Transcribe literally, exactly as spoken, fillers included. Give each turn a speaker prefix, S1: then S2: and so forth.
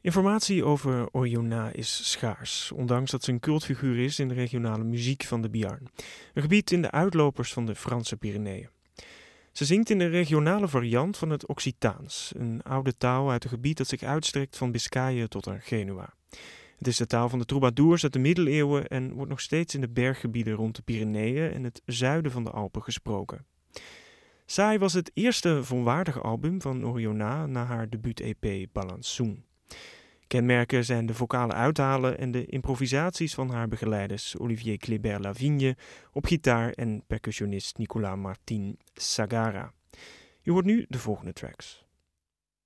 S1: Informatie over Oyonnax is schaars, ondanks dat ze een cultfiguur is in de regionale muziek van de Béarn, een gebied in de uitlopers van de Franse Pyreneeën. Ze zingt in de regionale variant van het Occitaans, een oude taal uit een gebied dat zich uitstrekt van Biscayen tot aan Genua. Het is de taal van de troubadours uit de middeleeuwen en wordt nog steeds in de berggebieden rond de Pyreneeën en het zuiden van de Alpen gesproken. Saai was het eerste volwaardige album van Oyonnax na haar debuut-E P Balançon. Kenmerken zijn de vocale uithalen en de improvisaties van haar begeleiders Olivier Kléber-Lavigne op gitaar en percussionist Nicolas Martin Sagara. Je hoort nu de volgende tracks.